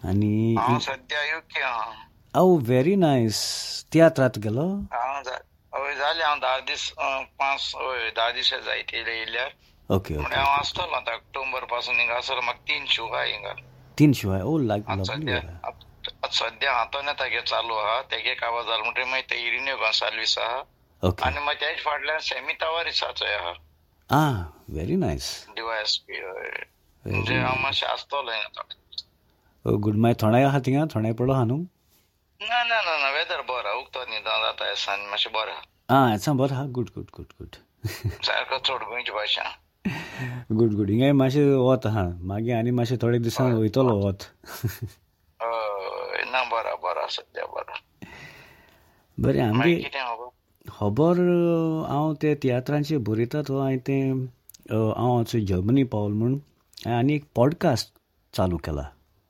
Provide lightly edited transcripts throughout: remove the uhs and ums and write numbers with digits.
आनी हांव सद्या युके व्हेरी नायस. तियात्रात गेलो? हय जाले हांव 10 दीस 10 दीस जायत येयल्यार. ओके म्हणजे हांव आसतलो आतां ऑक्टोबर पासून हिंगा आसतलो. म्हाका 3 शो आहा हिंगा. 3 शो आहा? Oh lovely. सद्या हातोन तागे चालू आहा. तेगे काबार जालो म्हणटकीर मागीर ते इरिन्यो गॉन्साल्वीस आहा. ओके. आनी मागीर तेज फाटल्यान सेमी तावारिसाचोय आहा. Very nice. DYSP म्हणजे हांव मातशें आसतलो हिंगा. गूड. मागीर थोणाय आहा थिंगा? थोणाय पडलो आहा न्हू? ना वेदर बरो आहा. उगतो न्हिदों जाता एसान मातशें बरो आहा. एसा बरो आहा. गूड. सारको चड गोंयची भाशा. गूड. हिंगाय मातशें वत आहा. मागीर आनी मातशें थोडे दिसान वयतलो वत. ना बरो सद्या बरो. बरें. आमगे खबर हांव ते तियात्रांचे बरयता तो हांवें तें हांव आतां जर्मनी पावलो म्हूण आनी एक पॉडकास्ट चालू केला.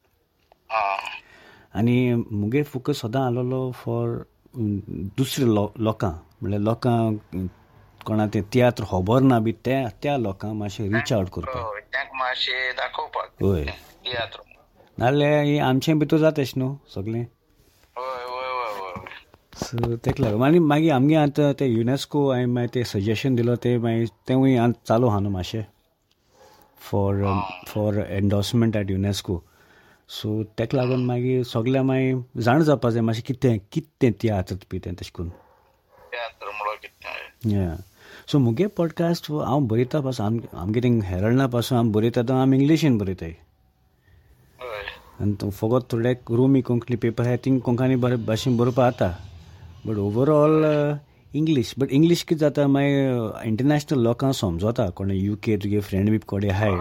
आनी मुगे फोकस सदां आसलोलो फॉर दुसरे लोकांक. म्हणल्यार लोकांक कोणा तें तियात्र खबर ना बी त्या लोकांक मातशें रीच आवट करपाक. तांकां मातशें दाखोवपाक. हय. तियात्र नाजाल्यार आमचें भितर जाता अशें न्हू सगळें. सो तेका लागून आनी मागीर आमगे आतां ते युनेस्को हांवें मागीर तें सजेशन दिलो ते मागीर तेंवूय चालू आहा न्हू मातशें फॉर एन्डोर्समेंट एट युनेस्को. सो तेका लागून मागीर सगळ्या मागीर जाण जावपा जाय मातशें कितें तियात्र बी तें तशें करून. सो मुगे पॉडकास्ट हांव बरयता पासून आमगे थिंग हेरल्डा पासून हांव बरयता तो हांव इंग्लिशीन बरयताय. आनी फकत थोडे रोमी कोंकणी पेपर आहाय थिंग कोंकणी भाशेन बरोवपा जाता. But overall English. But English कितें जाता मागीर इंटरनॅशनल लोकांक समजता कोण UK तुगे फ्रेंड बी कोडे आहाय.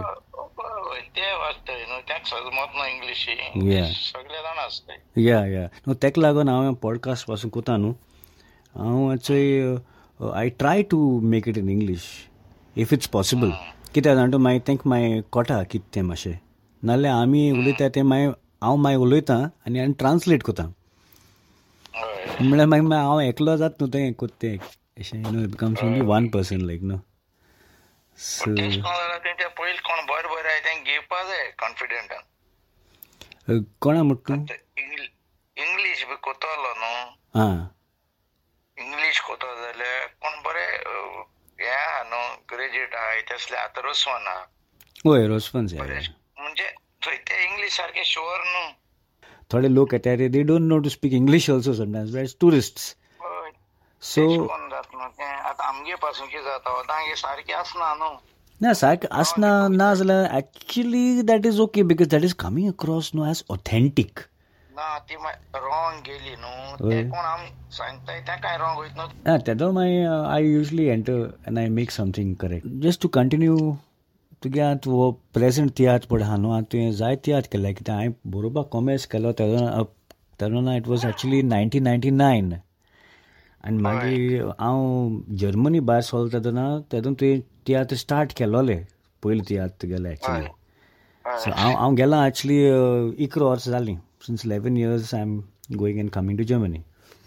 तेका लागून हांव पॉडकास्ट पासून कोता न्हू. हांव actually I try to make it in English if it's possible. कित्याक जाणा तूं मागीर तेंक मागीर कोटा कितें तें मातशें. नाजाल्यार आमी उलयता तें मागीर हांव मागीर उलयतां आनी ट्रान्सलेट कोतां. म्हळ्यार मागीर हांव एकलो जाता न्हू तें कोत्ता तें अशें you know it becomes only one person लायक न्हू. सो कोण बरें आहाय तें घेवपा जाय कॉन्फिडंटान. कोणा म्हणटा तूं? इंग्लीश बी कोतलो न्हू. इंग्लीश कोतो जाल्यार कोण बरें हें आहा न्हू ग्रेज्युएट आहाय तसले आतां रोसवान आहा. होय रोसवान म्हणजे थंय ते इंग्लीश सारकें शुअर न्हू. थोडे लोक येता they don't know to speak English also sometimes but tourists. So आतां आमगे पासून कितें जाता तांगे सारकें आसना न्हू. ना सारकें आसना ना जाल्यार actually that is okay because that is coming across no age authentic. ना ती रॉंग गेली न्हू. ते कोण आमी सांगताय तें कांय रॉंग वयत न्हू. तेदो मागीर I usually enter end I make something correct just to continue. तुगे आतां हो प्रेझंट तियात्र पळय आहा न्हू आतां तुवें जाय तियात्र केल्या कित्याक हांवें बरोवपाक कॉमर्स केलो तेदोना इट वॉज एक्चुअली 1999 आनी मागीर हांव जर्मनी भायर सोलो तेदून तुवें तियात्र स्टार्ट केलोलें पयलीं तियात्र तुगेलें एक्चुली. सो हांव गेलां एक्चुली 11 वर्सां जालीं. Since 11 years I'm going and coming to Germany.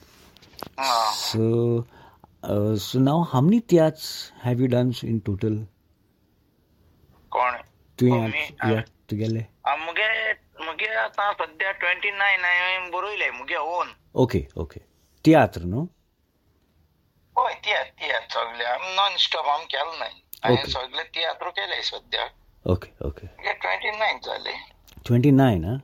So now how many theatres have you done in total? तुगेले मुगे आतां सद्या 29 हांवें बरयले मुगे ओन. ओके तियात्र न्हू. हय तियात्र सगळे नॉन स्टॉप हांव केलो नाय. हांवें सगळे तियात्र केले सद्या. ओके 29 जाले. 29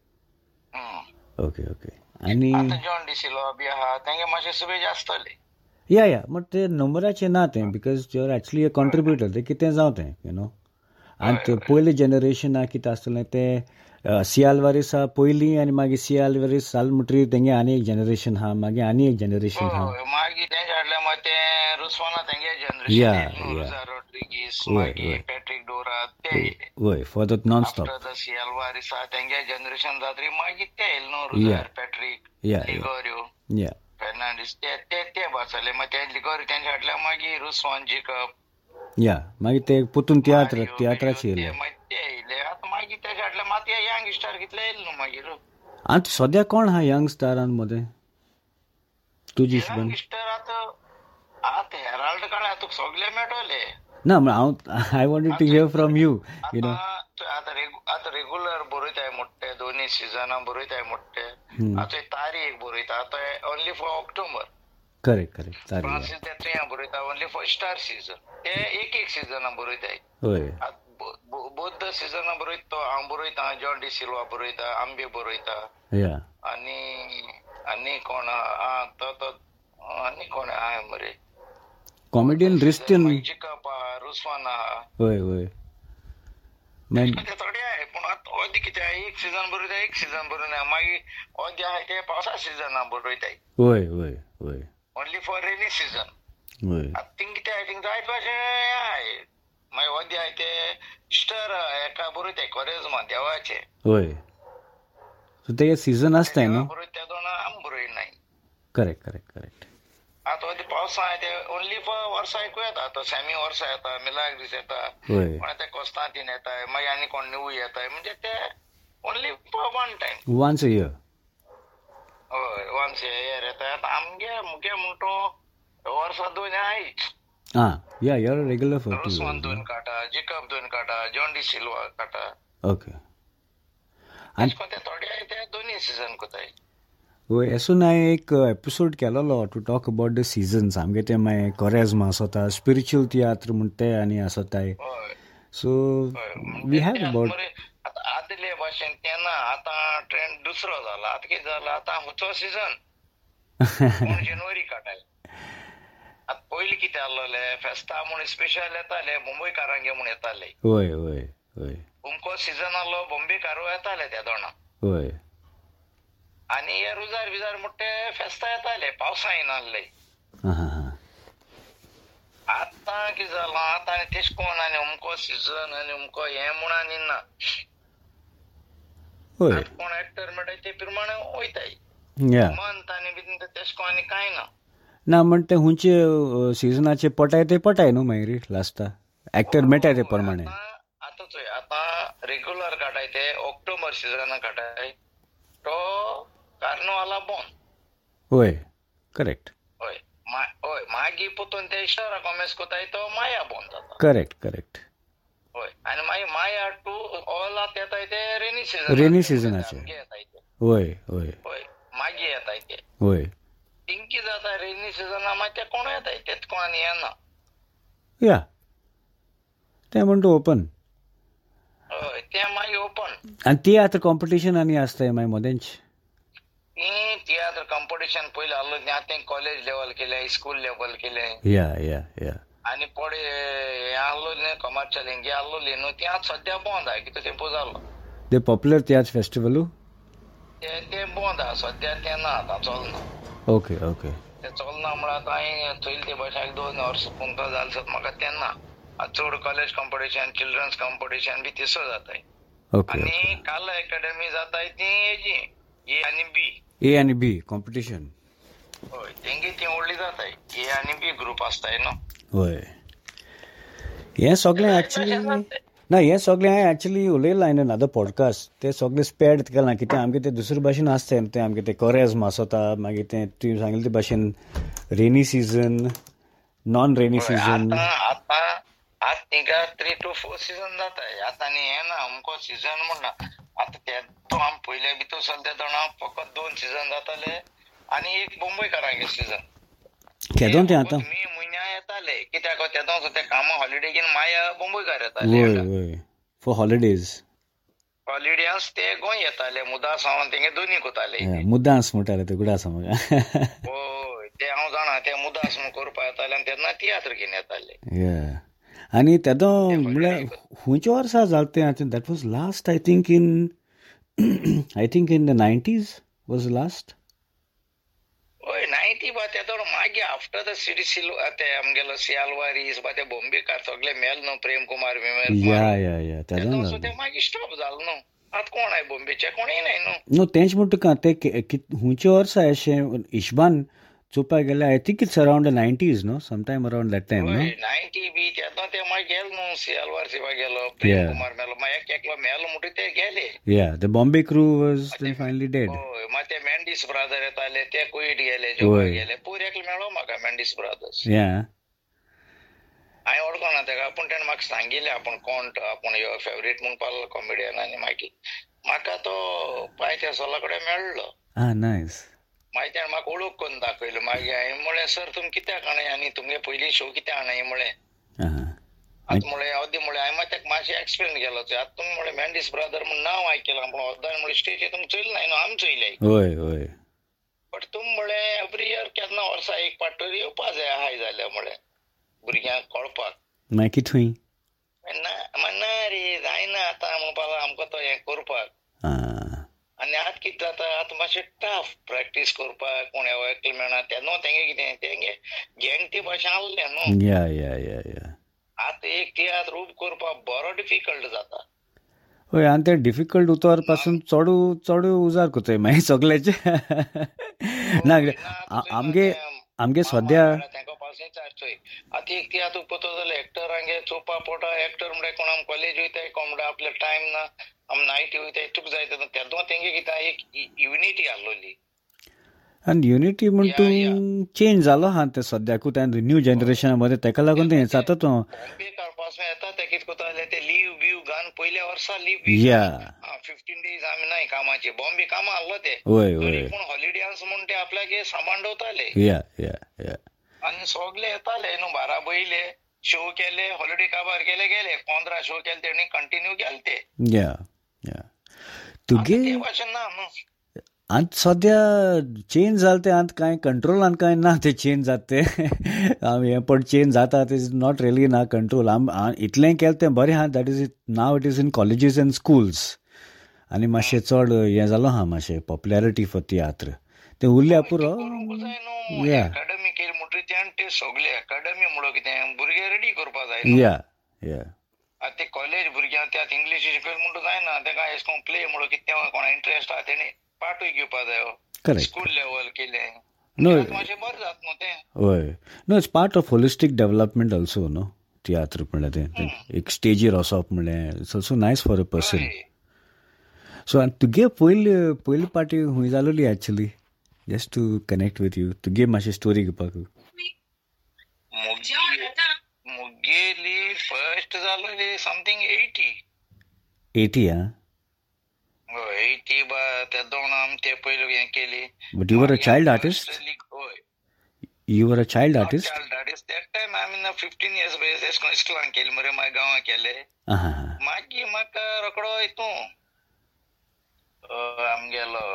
ओके आनी जॉन डिसिलो बी आहा तेंगे मातशें सुबेज जास्तले. या बट ते नंबराचें ना तें because you R actually a contributor. तें कितें जावं तें यू नो. आनी पयलें जनरेशना कितें आसतलें तें सियालवारीस आहा पयलीं आनी मागीर सियालवारीस जाल म्हणटरीर तेंगे आनी एक जनरेशन आहा मागीर आनी एक जनरेशन आहा. मागीर तेंच्या फाटल्यान मागीर तें रुस्वाना तेंगे जनरेशन रोड्रिगीस मागीर पॅट्रिक डोरा ते वय फॉर द नॉन स्टॉप. सियालवारीस आहा तेंगे जनरेशन जातरी मागीर ते येयले न्हू रुजार पॅट्रिक लिगोरियो फेर्नांडीस ते बसले मागीर ते लिगोरियो तेंच्या फाटल्यान मागीर रुस्वान जेकब मागीर ते पुतून तियात्राचे येयले. मागीर तेच्या फाटल्यान मागीर यंग स्टार कितले येयले न्हू मागीर. आतां सद्या कोण आहा यंग स्टारां मदें तुजी हिशोबान? यंग स्टार आतां हेराल्ड काडे तुका सगळे मेळटले. ना हांव I wanted to here from you know. आता रेग्युलर बरयताय मोठे दोन्ही सिजनां बरयताय मोठे आता तारीख बरयता आता only for October. Correct Francis ते थंय बरयता ओन्ली फॉर स्टार सीजन. ते एक सिजनां बरयताय. बोद्ध सिजनां बरयता तो हांव बरयता, जॉन डी सिल्वा बरयता, आंबे बरयता आनी कोण आनी कोण आहा मरे कॉमेडियन रिस्टियन रुस्वान आहा. थोडे आहे पण आता अदी कितें एक सिजन बरयता एक सिजन बरयना मागीर अदी आहाय ते पावसा सिजनां बरयताय. Only for rainy season. Thing कितें आय थिंक जायत भाशेन आहाय. मागीर अदी आहाय ते इस्टर हेका बरयताय कोरेजमा देवाचे. सो ते सीजन आसताय न्हू. बरयता दोन आम बरयनाय. करेक्ट. आता अदी पावसा ते ओन्ली फॉर वर्सा ऐकूं येता. तो सेमी वर्सा येता, मिलाग दीस येता, कोण ते कोस्तांतीन येताय, मागीर आनी कोण निवू येताय. म्हणजे ते only for one time, once a year. हय वन्स अ इयर येता. आता आमगे मुगे म्हणटो वर्सा दोन आहायच. या रेग्युलर फॉर रुस्वान दोन काटा, जेकब दोन काटा, जॉन डी सिल्वा काटा. ओके. आणि ते थोडे आहाय ते दोन्ही सीजन कोताय. एसो हांवें एक episode केलोलो to talk about the seasons. आमगे ते मागीर कोरेजमा आसोता, स्पिरिच्युअल तियात्र म्हणटा ते आनी आसोताय. सो वी हॅव अबाउट आदले भाशेन तेन्ना आतां ट्रेंड दुसरो जाला. आतां कितें जाला, आतां हुचो सीजन कोण जानेवारी काटाय. आतां पयलीं कितें आहलोले फेस्ता म्हूण स्पेशल येताले मुंबयकारांगे म्हूण येताले. उमको सीजन आहलो बॉम्बेकारू येताले त्या दोणां. आनी हे रुजार बिजार मोठे फेस्ता येताले पावसाळी नासले. आतां कितें जालां, आतां तेश कोन आनी अमको सीजन आनी अमको हे म्हूण आनी ना. कोण एक्टर मेळटाय ते प्रमाणे वयताय. मंथ आनी बिन तेश कोन आनी कांय ना म्हणटा ते हुंचे सिजनाचे पटाय ते पटाय न्हू मागीर लास्टा एक्टर मेळटाय ते प्रमाणे. आतां चोय आतां रेग्युलर काटाय ते ऑक्टोबर सिजनां काटाय तो कार्नवाला बोन. करेक्ट. मागीर पोतून ते इस्टरा कॉमेस कोताय तो माया बोन जाता. करेक्ट. आनी मागीर माया टू ऑलात येताय ते रेनी सिजनाचे. मागीर येताय ते. तिंकी जाता रेनी सिजनां मागीर ते कोण येताय तेच कोण आनी येना. ते म्हणटा ओपन. ते मागीर ओपन. आनी तियात्र कॉम्पिटिशन आनी आसताय मागीर मोदेंच. तियात्र कॉम्पिटिशन पयलीं आहलो तें कॉलेज लेवल केलें, स्कूल लेवल केलें. आनी पडे हे आहलो न्ही कमर्शियल हिंगे आहलोली न्हू ती आतां सद्या बंद आहा. कितें तेंपो जालो ते पॉप्युलर तियात्र फेस्टिवलू ते बंद आहा सद्या. ते ना आतां चलना. ओके ते चलना म्हळ्यार आतां हांवें चोयलें ते भाशेन 2 वर्स पुंका जालें सत म्हाका तेन्ना. चड कॉलेज कॉम्पिटिशन, चिल्ड्रन्स कॉम्पिटिशन बी तेसो जाताय. आनी काल अकॅडमी जाताय ती हेजी ए आनी बी कॉम्पिटिशन. तेंगे ती व्हडली जाताय. ए आनी बी ग्रुप आसताय न्हू. हें सगळें एक्चुली उलयलां इन अनदर पॉडकास्ट. ते सगळें स्पॅड केलां कित्याक आमगे ते दुसरे भाशेन आसताय ते आमगे ते कोरेजमा आसोता, मागीर ते तुवें सांगले ते भाशेन rainy season, non rainy season. आतां तिंगा 3 to 4 सीजन जाताय. आतां न्ही हें ना अमको सीजन म्हणना. आतां ते तो आम पयले भितर चलते दोना फकत 2 सीजन जाताले आनी एक मुंबयकारांगे सीजन. केदोन ते आतां मे म्हयन्या येताले कित्याक तेदोन ते कामा हॉलिडे घेवन माया मुंबयकार येताले फॉर हॉलिडेज. हॉलिडेज ते गोंय येताले मुदासावन तेंगे दोनी कोताले. मुद्दांस म्हणटाले ते गुडास म्हाका. ते हांव जाणा ते मुदास करपा येताले आनी तेन्ना तियात्र घेवन येताले. आनी तेदो म्हळ्यार खुंयच्या वर्सा जालें तें. That was last I think in the 90s was last. 90 बा तेदो मागीर आफ्टर द सिटी सिल्वा ते आमगेलो सियालवारीस बा ते बॉम्बेकार सगळे मेल न्हू प्रेम कुमार तेदो ते मागीर स्टॉप जालो न्हू. आतां कोण आय बॉम्बेचे कोणूय नाय न्हू. तेंच म्हणटा ते खुंयच्या वर्सा अशें इश्बान चोवपाक गेल्यार I think it's around the 90s न्हू, समटायम अरावंड दॅट टायम न्हू. 90 बी तेदो ते मागीर गेलो न्हू सियालवार सिवा गेलो प्रेम कुमार मेलो मागीर एकलो मेलो म्हणटा ते गेले. The Bombay crew was finally dead. मागीर ते मेंडिस ब्रदर येताले ते कुईट गेले, जोगा गेले. पूर एकलो मेळ्ळो म्हाका मेंडिस ब्रदर्स. हांवें वळखना तेका पूण तेणें म्हाका सांगिल्लें आपूण कोण तो आपूण ह्यो फेवरेट म्हणून पावलो कॉमेडियन आनी मागीर म्हाका तो पांय त्या सोला कडेन मेळ्ळो नायस. मागीर तेणें म्हाका वळख करून दाखयलो. मागीर हांवें म्हळें सर तुमी कित्याक हाडय आनी तुमगे पयलीं शो कित्याक हाडय म्हळें. आतां म्हळें अदी म्हळें हांवें मागीर तेका मातशें एक्सप्लेन केलो आतां तुमी म्हळें मॅन्डिस ब्रदर म्हूण नांव आयकलां पूण अर्दान म्हळें स्टेजीर तुमी चोयलें नाय न्हू आमी चोयल्याय. होय होय. बट तुमी म्हळें एवरी इयर केन्ना वर्सा एक पाट तरी येवपा जाय हाय जाल्यार म्हळें भुरग्यांक कळपाक. मागीर कितें थंय ना रे जायना आतां म्हणपाक आमकां तो हें करपाक. आनी आतां कितें जाता आतां मातशें टफ प्रॅक्टीस करपाक कोण एकलो मेळना ते न्हू तेंगे कितें तेंगे गँग ते भाशेन आहलें न्हू. या या या या. आतां एक तियात्र रूप करपाक बरो डिफिकल्ट जाता. होय आनी ते डिफिकल्ट उतर पासून चड उजार कोताय मागीर सगल्याचे. ना आमगे सद्या तेंका पासून चारचोय आतां एक तियात्र पळोवता जाल्यार एक्टरांगे चोवपा पडटा. एक्टर म्हणल्यार कोण आम कॉलेज वयताय कोण म्हणल्यार आपले टायम ना आम नायटी वयताय तुका जाय तेदो तेंगे कितें एक युनिटी आहलोली. आनी युनिटी म्हण तूं चेंज जालो हा ते सद्याकू न्यू जनरेशना मध्ये तेका लागून तें जाता तो बॉम्बे काडपासून येता ते कितें कोताले ते लीव बीव घान पयल्या वर्सा लीव 15 days आमी नाय कामाचे बॉम्बे कामां आहलो ते पूण हॉलिडेज म्हूण ते आपल्याक सांबाळवताले. आनी सगळे येताले न्हू बारा बैले शो केले हॉलिडे काबार केले गेले 15 शो केले तेणी कंटिन्यू केले ते. तुगे भाशेन ना न्हू अंत सद्या चेंज जाल ते अंत कांय कंट्रोलान कांय ना ते चेंज जात ते हे पण चेंज जाता इट इज नॉट रियली ना कंट्रोल. इतलें केलें तें बरें आहा that is it now it is in colleges end schools आनी मातशें चड हें जालो हा मातशें पॉप्युलॅरिटी फॉर तियात्र तें उरल्या पुरो. अकॅडमी केली म्हणटरी ते सगळे अकॅडमी म्हणून कितें भुरगे रेडी करपा जाय. आतां ते कॉलेज भुरग्यांक त्यात इंग्लीश शिकयले म्हणून जायना तेका एश कोन प्ले म्हणून कितें कोणा इंट्रस्ट आहा तेणी पार्टूय घेवपा जायो स्कूल लेवल केलें मातशें बरें जाता न्हू तें. होय no it's part of होलिस्टीक development also न्हू तियात्र म्हणल्यार तें एक स्टेजीर वचप म्हणल्यार it's also nice for a person. So तुगे पयली पार्टी खूंय जालोली actually just to connect with you तुगे मातशी स्टोरी घेवपाक. मुगेली फर्स्ट जालोली समथींग 80 80 ते दोन आम ते पयलू हें केली. But you were a child artist. You were a child artist? Child artist. That time I'm in 15 years वयस एश कोन इस्कॉलान केली मरे मागीर गांवां केले. मागीर म्हाका रोकडो हितूं आमगेलो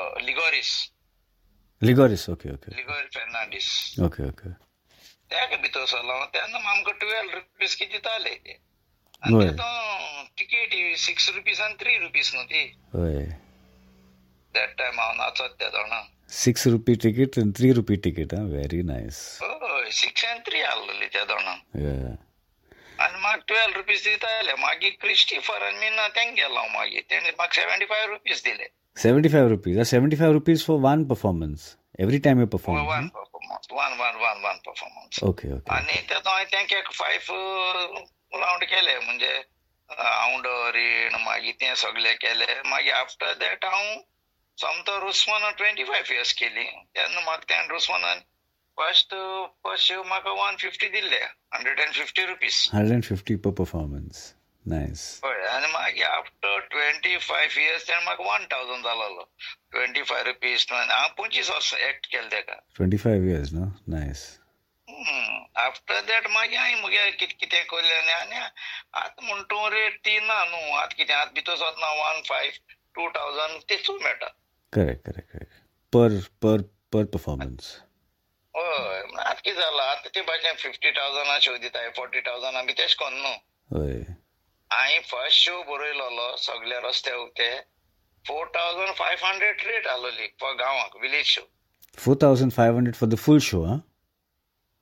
लिगोरीस ओके लिगोरीस फेर्नांडीस ओके तेका भितर सरलो तेन्ना आमकां 12 रुपीज कितें दिताले ते आनी तेतून टिकेट 6 रुपीज आनी 3 रुपीज न्हू ती. दॅट टायम हांव नाचत त्या जाणा 6 RuPay ticket and 3 RuPay ticket very nice. 6 and 3 आहलोली त्या जाणा आनी म्हाका 12 रुपीज दिताले. मागीर क्रिस्टिफर आनी मी ना तेंक गेलो मागीर तेणी म्हाका 75 रुपीज दिले. 75 rupees. 75 rupees for one performance. Every time you perform. One performance. Okay. आणि त्यातून हांवें तेंका 5 राउंड केले म्हणजे आवडोरीण मागीर ते सगळे केले. मागीर आफ्टर दॅट हांव समतो रुस्माना 25 years केली. तेन्ना म्हाका त्या रुस्मानान फर्स्ट शो म्हाका 150 दिल्ले 150 रुपीज 150 per performance. Nice. हय आनी मागीर आफ्टर 25 years तेणें म्हाका 1000 जालोलो 25 रुपीज. हांव 25 वर्स एक्ट केलें तेका 25 years no nice. After that मागीर हांवें मुगे कितें केलें आनी आतां म्हणटू रेट ती ना न्हू. आतां कितें आतां भितर वतना 1500 2000 तेचू मेळटा. करेक्ट पर परफॉर्मन्स. हय आतां कितें जालां आतां ते भाशेन 50,000 शो दिताय 40,000 बी तेश कोन्न न्हू. हय हांवें फर्स्ट शो बरयलोलो सगळे रस्ते उक्ते 4500 रेट आहलोली फॉर गांवाक village show. 4500 for the full show, huh?